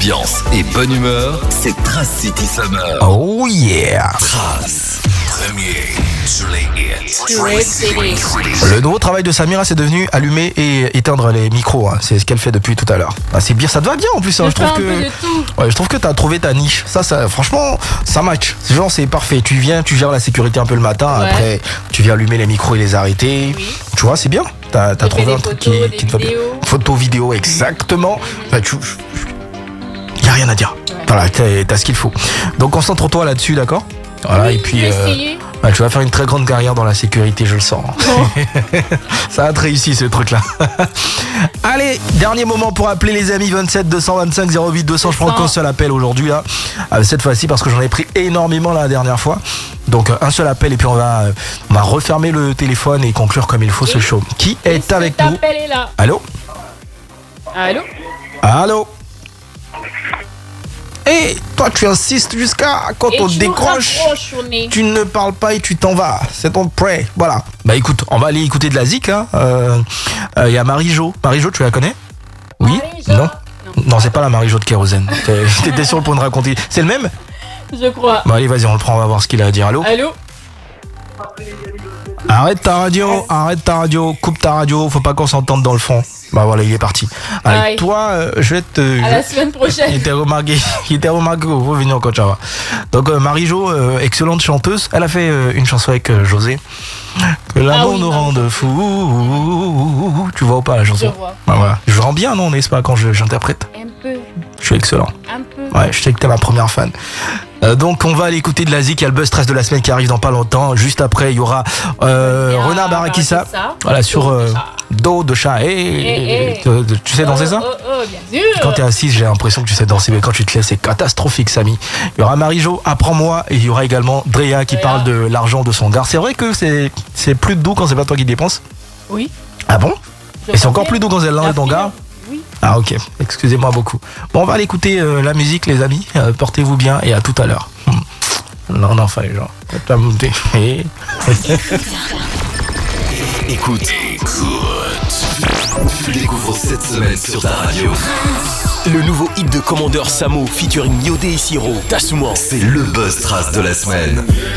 ambiance et bonne humeur, c'est Trace City Summer. Oh yeah. Trace, premier sur les hits. Le nouveau travail de Samira, c'est devenu allumer et éteindre les micros. Hein. C'est ce qu'elle fait depuis tout à l'heure. Ah, c'est bien, ça te va bien en plus. Hein. Je trouve que t'as trouvé ta niche. Ça, franchement, ça match. Genre, c'est parfait. Tu viens, tu gères la sécurité un peu le matin. Ouais. Après, tu viens allumer les micros et les arrêter. Oui. Tu vois, c'est bien. T'as trouvé un truc qui te va bien. Photo, vidéo, exactement. Bah, y a rien à dire. Ouais. Voilà, t'as ce qu'il faut. Donc concentre-toi là-dessus, d'accord ? Voilà, oui, et puis tu vas faire une très grande carrière dans la sécurité, je le sens. Oh. Ça va te réussir ce truc-là. Allez, dernier moment pour appeler les amis. 27 225 08 200. Je prends qu'un seul appel aujourd'hui là. Cette fois-ci parce que j'en ai pris énormément la dernière fois. Donc un seul appel et puis on va refermer le téléphone et conclure comme il faut ce show. Qui est avec nous ? Est là. Allô ? Allô ? Allô ? Et toi tu insistes jusqu'à quand on décroche, tu ne parles pas et tu t'en vas, c'est ton prêt, voilà. Bah écoute, on va aller écouter de la zik, hein. Y a Marie-Jo, tu la connais ? Oui ? Non, c'est pas la Marie-Jo de Kérosène, t'étais sur le point de raconter, c'est le même ? Je crois. Bah allez vas-y on le prend, on va voir ce qu'il a à dire, allô ? Allô ? Arrête ta radio, coupe ta radio, faut pas qu'on s'entende dans le fond. Bah voilà, il est parti. Allez, toi, je vais te... À la semaine prochaine. Il était remarqué, vous venez encore, Chava. Donc Marie-Jo, excellente chanteuse, elle a fait une chanson avec José. Que l'amour nous rende fous. Tu vois ou pas la chanson ? Je vois. Bah, voilà. Je rends bien, non, n'est-ce pas, quand j'interprète ? Un peu. Je suis excellent. Un peu. Ouais, je sais que t'es ma première fan. Donc on va aller écouter de la zik. Il y a le buzz stress de la semaine qui arrive dans pas longtemps. Juste après il y aura Renard Barakissa. Voilà, sur dos de chat. Tu sais danser ça ? Bien sûr. Quand t'es assise j'ai l'impression que tu sais danser, mais quand tu te laisses c'est catastrophique, Samy. Il y aura Marie-Jo, apprends-moi, et il y aura également Drea qui parle de l'argent de son gars. C'est vrai que c'est plus doux quand c'est pas toi qui dépenses ? Oui. Ah bon ? Et c'est encore plus doux quand c'est l'un de ton gars ? Oui. Ah ok, excusez-moi beaucoup. Bon, on va aller écouter la musique les amis, portez-vous bien et à tout à l'heure. Non, enfin les gens, t'as monté. Écoute. Tu découvres cette semaine sur ta radio le nouveau hit de Commandeur Samo featuring Yodé et Siro, Tassouma. C'est le buzz trace de la semaine.